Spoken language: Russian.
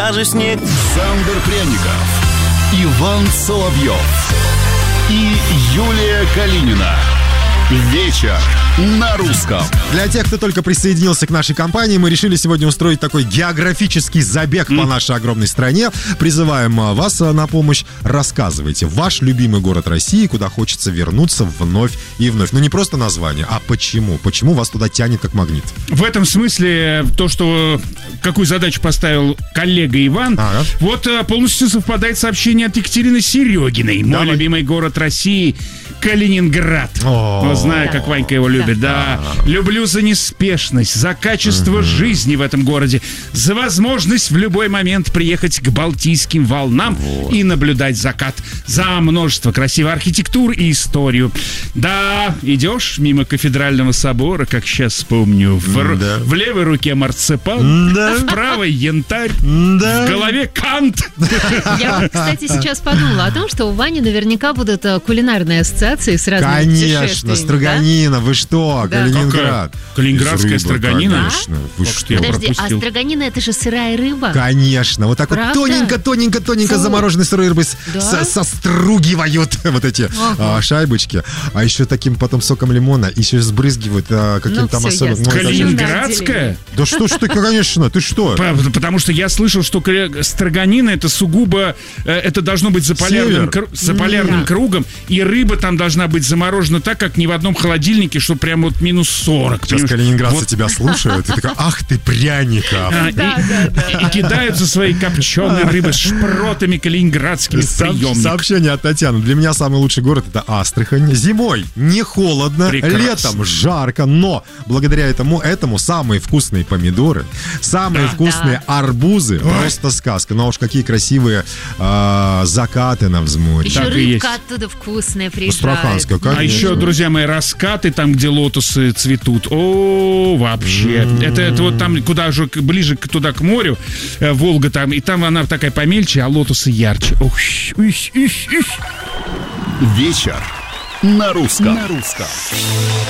даже снег. Александр Пряников, Иван Соловьев и Юлия Калинина. Вечер на русском. Для тех, кто только присоединился к нашей компании, мы решили сегодня устроить такой географический забег по нашей огромной стране. Призываем вас на помощь. Рассказывайте ваш любимый город России, куда хочется вернуться вновь и вновь. Ну, не просто название, а почему? Почему вас туда тянет как магнит? В этом смысле то, что какую задачу поставил коллега Иван, вот полностью совпадает сообщение от Екатерины Серегиной. Мой любимый город России — Калининград. Знаю, как Ванька его любит. Да. Люблю за неспешность, за качество жизни в этом городе, за возможность в любой момент приехать к Балтийским волнам и наблюдать закат, за множество красивой архитектуры и историю. Да, идешь мимо кафедрального собора, как сейчас помню, в левой руке марципан, в правой янтарь, в голове Кант. Я вот, кстати, сейчас подумала о том, что у Вани наверняка будут кулинарные ассоциации с разными путешествиями. Конечно, строганина, вы что, Да. Калининград. Калининградская строганина? Конечно, вы что? Подожди, а строганина — это же сырая рыба? Конечно, вот так Правда? вот тоненько замороженной сырой рыбой состругивают вот эти шайбочки. А еще таким потом соком лимона еще сбрызгивают каким-то там особым... Калининградская? Да что ж ты, конечно, ты что? Потому что я слышал, что строганина — это сугубо, это должно быть за полярным кругом, и рыба там должна быть заморожена так, как ни в одном холодильнике, что прям вот минус 40. Сейчас калининградцы тебя слушают, и такая: ах ты, Пряников. И кидаются свои копченые рыбы с шпротами калининградскими в приемник. Сообщение от Татьяны. Для меня самый лучший город — это Астрахань. Зимой не холодно, летом жарко, но благодаря этому самые вкусные помидоры, самые вкусные арбузы, просто сказка. Ну а уж какие красивые закаты на взморье. Еще рыбка оттуда вкусная приезжает. А еще, друзья мои, раскаты там, где лотосы цветут. О, вообще. Это вот там, куда уже ближе туда к морю, Волга там, и там она такая помельче, а лотосы ярче. Вечер на русском.